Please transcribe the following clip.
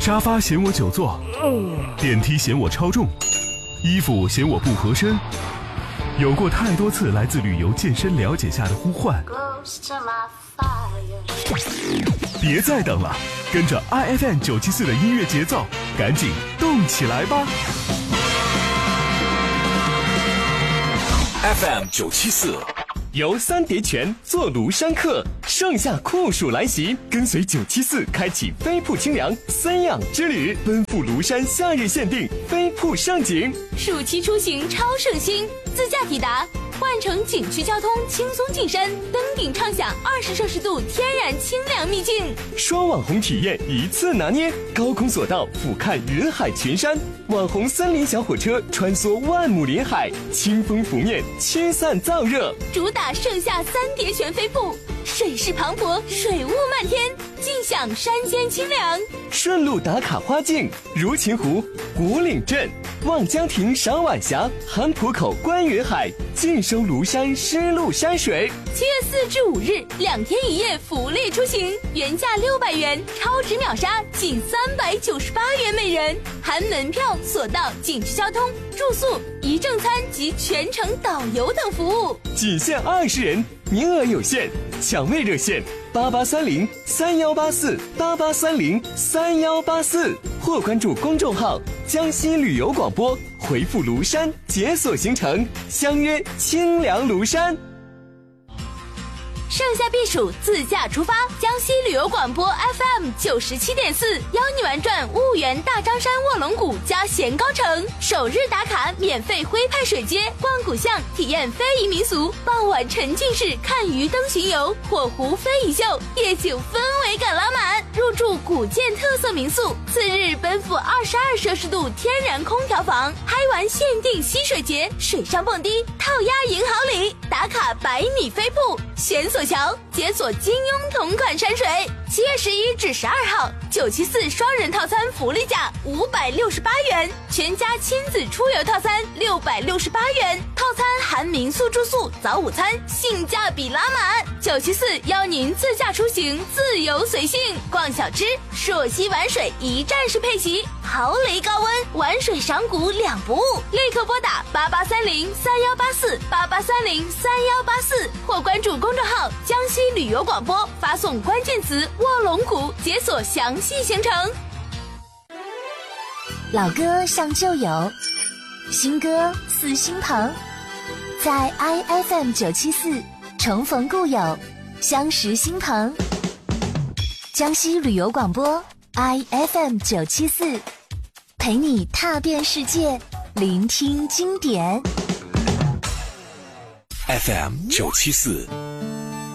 沙发嫌我久坐，电梯嫌我超重，衣服嫌我不合身。有过太多次来自旅游健身了解下的呼唤，别再等了，跟着 IFM 974的音乐节奏，赶紧动起来吧。 FM 974 游三叠泉坐庐山客，盛夏酷暑来袭，跟随974开启飞瀑清凉三养之旅，奔赴庐山夏日限定飞瀑盛景。 暑期出行超省心，自驾抵达，换乘景区交通轻松进山，登顶畅享20摄氏度天然清凉秘境。 双网红体验一次拿捏，高空索道俯瞰云海群山，网红森林小火车穿梭万亩林海，清风拂面驱散燥热。 主打盛夏三叠泉飞瀑，水势磅礴，水雾漫天，尽享山间清凉。 顺路打卡花境，如琴湖、古岭镇、望江亭赏晚霞，韩浦口观云海，尽收庐山湿漉山水。 7月4至5日2天1夜福利出行，原价600元，超值秒杀仅398元每人，含门票、索道、景区交通、住宿、一正餐及全程导游等服务， 仅限20人，名额有限，抢位热线8830-3184，8830-3184，或关注公众号江西旅游广播，回复庐山解锁行程，相约清凉庐山。 盛夏避暑，自驾出发，江西旅游广播 FM 97.4邀你玩转婺源大张山卧龙谷加咸高城，首日打卡免费徽派水街，逛古巷体验非遗民俗，傍晚沉浸式看鱼灯巡游，火湖非遗秀，夜景氛围感拉满，入住古建特色民宿。次日奔赴22摄氏度天然空调房，嗨玩限定溪水节，水上蹦迪，套鸭银行里，打卡100米飞瀑，悬索桥，解锁金庸同款山水。7月11至12号，974双人套餐福利价568元，全家亲子出游套餐668元，套餐含民宿住宿、早午餐，性价比拉满。974邀您自驾出行，自由随性，逛小吃，朔溪玩水一站式配齐，豪雷高温，玩水赏古2不误。立刻拨打8830-3184，8830-3184，或关注公众号江西旅游广播，发送关键词卧龙谷，解锁详细行程。 老歌像旧友，新歌似新朋，在 IFM 974重逢故友，相识新朋。江西旅游广播 IFM 974，陪你踏遍世界，聆听经典。 FM 974